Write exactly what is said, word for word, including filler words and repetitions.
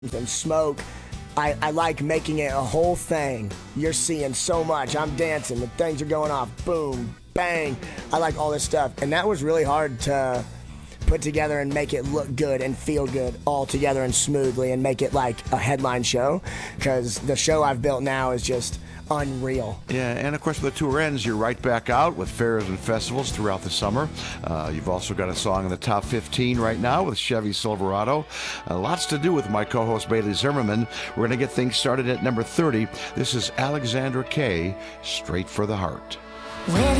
and smoke. I, I like making it a whole thing. You're seeing so much. I'm dancing. The things are going off. Boom, bang. I like all this stuff. And that was really hard to put together and make it look good and feel good all together and smoothly and make it like a headline show, because the show I've built now is just unreal. Yeah, and of course, when the tour ends, you're right back out with fairs and festivals throughout the summer. Uh, you've also got a song in the top fifteen right now with Chevy Silverado. Uh, lots to do with my co-host Bailey Zimmerman. We're going to get things started at number thirty. This is Alexandra Kay, Straight for the Heart. When